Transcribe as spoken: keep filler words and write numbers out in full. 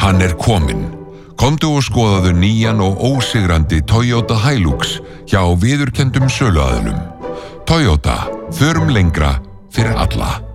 Hann er kominn. Komdu og skoðaðu nýjan og ósigrandi Toyota Hilux hjá viðurkenndum söluaðilum. Toyota, förum lengra fyrir alla.